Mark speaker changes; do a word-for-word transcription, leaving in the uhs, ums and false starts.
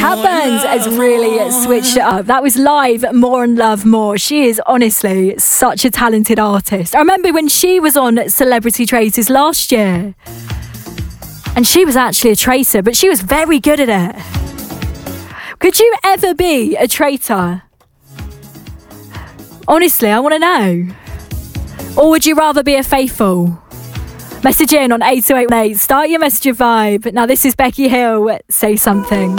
Speaker 1: Cat Burns has really switched it up. That was live at More and Love More. She is honestly such a talented artist. I remember when she was on Celebrity Traitors last year. And she was actually a traitor, but she was very good at it. Could you ever be a traitor? Honestly, I want to know. Or would you rather be a faithful? Message in on eight two eight one eight. Start your messenger vibe. Now this is Becky Hill. Say Something.